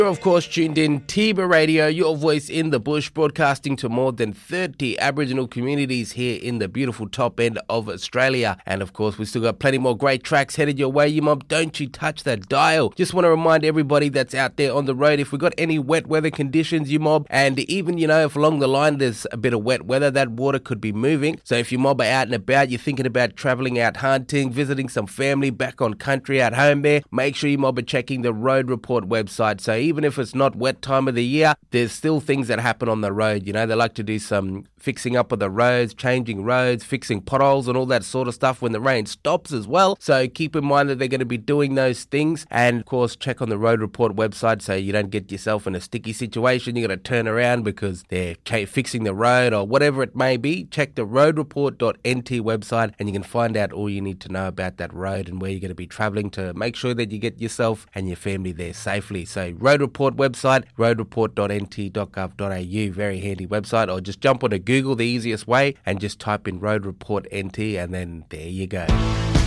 You're of course tuned in Tiba Radio, your voice in the bush, broadcasting to more than 30 Aboriginal communities here in the beautiful top end of Australia. And of course, we've still got plenty more great tracks headed your way, you mob. Don't you touch that dial. Just want to remind everybody that's out there on the road, if we've got any wet weather conditions, you mob, and even, if along the line there's a bit of wet weather, that water could be moving. So if you mob are out and about, you're thinking about travelling out hunting, visiting some family back on country at home there, make sure you mob are checking the Road Report website. So even if it's not wet time of the year, there's still things that happen on the road. They like to do some fixing up of the roads, changing roads, fixing potholes and all that sort of stuff when the rain stops as well. So keep in mind that they're going to be doing those things. And of course, check on the Road Report website so you don't get yourself in a sticky situation. You're going to turn around because they're fixing the road or whatever it may be. Check the roadreport.nt website and you can find out all you need to know about that road and where you're going to be travelling to make sure that you get yourself and your family there safely. So Road Report website, roadreport.nt.gov.au, very handy website, or just jump onto Google, the easiest way, and just type in Road Report NT and then there you go.